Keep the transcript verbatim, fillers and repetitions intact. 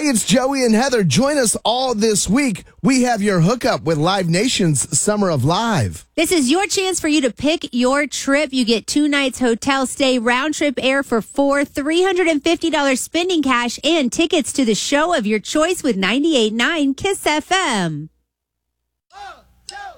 Hey, it's Joey and Heather. Join us all this week. We have your hookup with Live Nation's Summer of Live. This is your chance for you to pick your trip. You get two nights hotel stay, round trip air for four, three hundred fifty dollars spending cash, and tickets to the show of your choice with ninety-eight point nine Kiss F M.